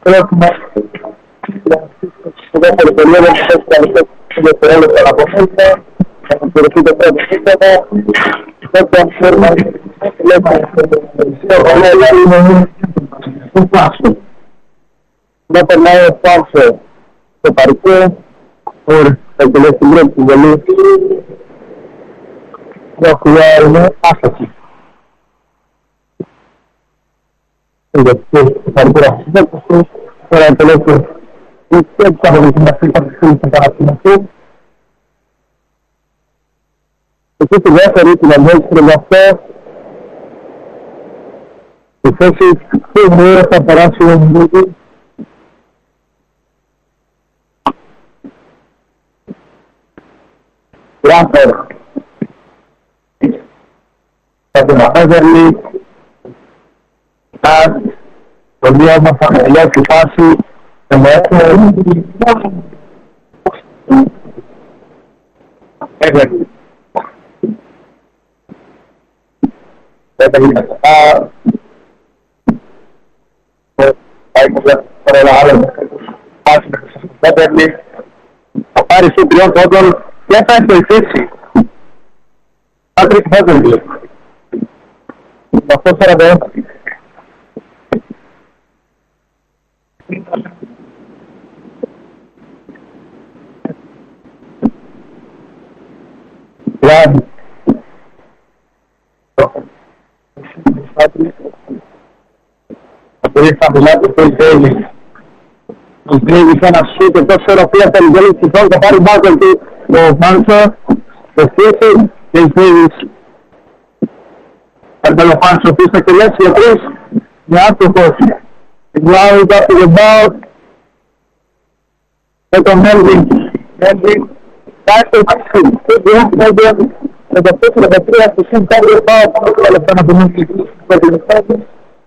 επιστρέφουμε στο δεύτερο περίοδο που θα καλυφθεί στο δευτερόλεπτο από μέσα. Θα ακολουθεί το πρώτο σύστημα. Τότε ξέρουμε να περνάει ο Φάρσο στο παρκέ. Θα εκτελέσει την πρώτη συμβολή. Το χιλιά είναι άσταση. Γιατί το παρκέ θα τώρα εκτελέσει και θα αποδοκιμαστεί θα στην παρακοινωτή. Εκεί στη δεύτερη την αντέξεις αυτό η θέση του μοίρας θα περάσει ο Μβούκη. Ράμπερ θα τον Αφέζερλη πολύ όμορφα τελειώσει φάση και με Εύερλη Εύερλη θα πάρει σου τριών πόντων και θα βοηθήσει Πάτρικ Εύερλη αυτό 41 Πλάνη Απολύτως θα μιλάτε στο Ισραήλ. Ο Ισραήλ ένα σούτ εκτός οροφίας θα λιγέλει στη φόλη, θα πάρει μπάκελ του ο Φάνσο, το στήση και ο Ισραήλ. Έρχεται ο Φάνσο πίσω και τελειώσει για τρεις, με άστοχος. Ιγκλάου ήταν το rebound με τον Μέλβιν. Μέλβιν, πάει στο Μαξίμ, με το 4-13 στο σύν πάλι πάω πάνω από τα λεπτά να πούμε και στο τελευταίο.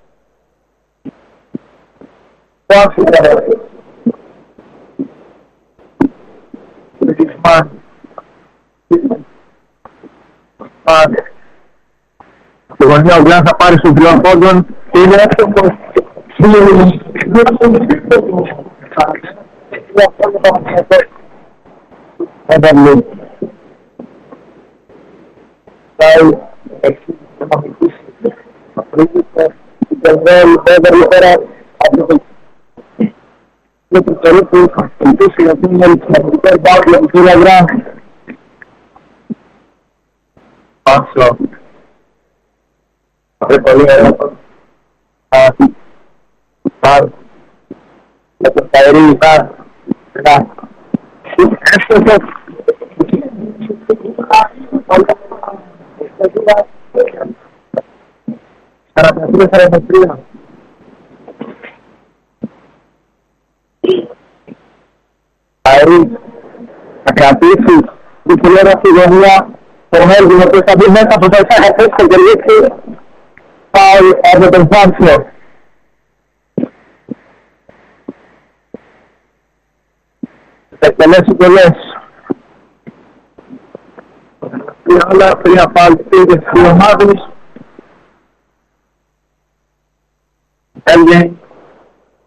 Πάση ήταν Ρικισμάν. Στη γωνία ο Γιάννης θα πάρει στους τριών πόντων και είναι εύκολος. Ένταλη. Πάει εξής και μαγνητής. Απρίγησε την Τελβέλη, Ένταλη πέρα από το και το περίπου ελπίσει για την ελπισματικό εμπάκλο του κύρια Γκράμ. Πάσο. Αυτό πολύ ωραίο. Πάρ. Με το Σταερή, πάρ. Έστω. Παραπατρία. Αερή, θα κρατήσει την κουλέρα στη γωνία τον Μέλβιν, ο οποίος θα μπει μέσα από το εισάγα και τελείξει πάει από τον Φάνσιο. Θα εκτελέσει πολλές. Τρία πάλι πήγε στις δύο ομάδες. Έλγε